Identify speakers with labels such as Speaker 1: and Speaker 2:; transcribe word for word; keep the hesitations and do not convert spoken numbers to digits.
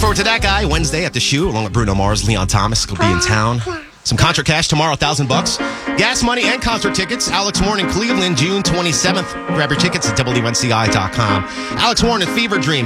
Speaker 1: forward to that guy Wednesday at the Shoe, along with Bruno Mars, Leon Thomas will be in town. Some concert cash tomorrow, a thousand bucks. Gas money and concert tickets. Alex Warren in Cleveland, June twenty-seventh. Grab your tickets at W N C I dot com. Alex Warren and Fever Dream.